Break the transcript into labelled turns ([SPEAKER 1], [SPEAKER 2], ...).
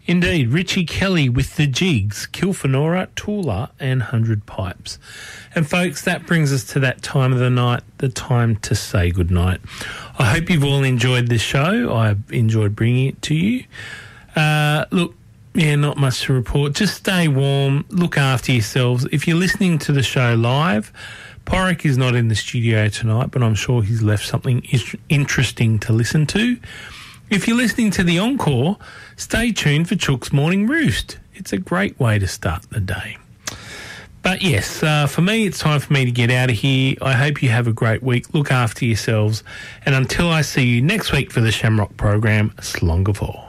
[SPEAKER 1] Indeed, Richie Kelly with The Jigs, Kilfenora, Toola and 100 Pipes. And folks, that brings us to that time of the night, the time to say goodnight. I hope you've all enjoyed this show. I've enjoyed bringing it to you. Look, yeah, not much to report. Just stay warm, look after yourselves. If you're listening to the show live, Porrick is not in the studio tonight, but I'm sure he's left something interesting to listen to. If you're listening to the encore, stay tuned for Chook's Morning Roost. It's a great way to start the day. But yes, for me, it's time for me to get out of here. I hope you have a great week. Look after yourselves. And until I see you next week for the Shamrock program, Slongavore.